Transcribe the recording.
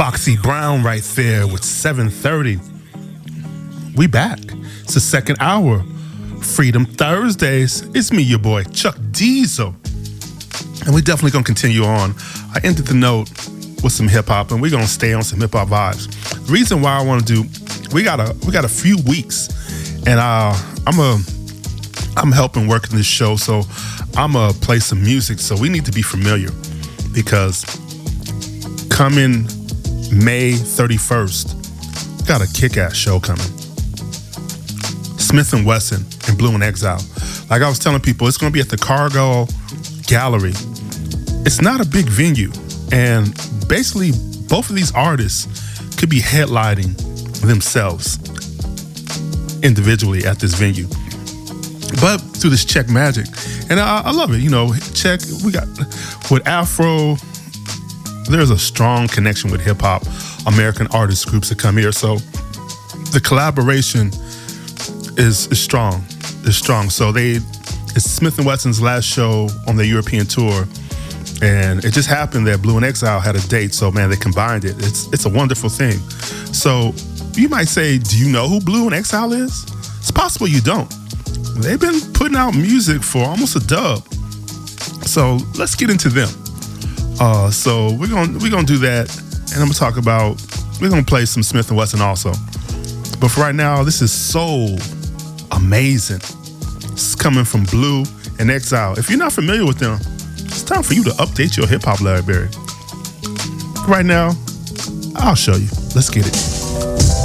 Foxy Brown right there with 7:30. We back. It's the second hour. Freedom Thursdays. It's me, your boy, Chuck Diesel. And we definitely gonna continue on. I ended the note with some hip hop, and we're gonna stay on some hip hop vibes. The reason why I want to do, we got a few weeks, and I'm helping working this show, so I'm gonna play some music. So we need to be familiar, because coming May 31st, got a kick-ass show coming. Smith & Wesson and Blue in Exile. Like I was telling people, it's going to be at the Cargo Gallery. It's not a big venue, and basically both of these artists could be headlining themselves individually at this venue, but through this Czech magic. And I love it. You know, Czech, we got with Afro, there's a strong connection with hip hop, American artist groups that come here. So the collaboration is strong. It's strong. So it's Smith & Wesson's last show on their European tour, and it just happened that Blue in Exile had a date. So man, they combined it. It's a wonderful thing. So you might say, do you know who Blue in Exile is? It's possible you don't. They've been putting out music for almost a dub. So let's get into them. So we're gonna do that, and we're gonna play some Smith & Wesson also. But for right now, this is Soul Amazing. It's coming from Blue in Exile. If you're not familiar with them, it's time for you to update your hip hop library. Right now, I'll show you. Let's get it.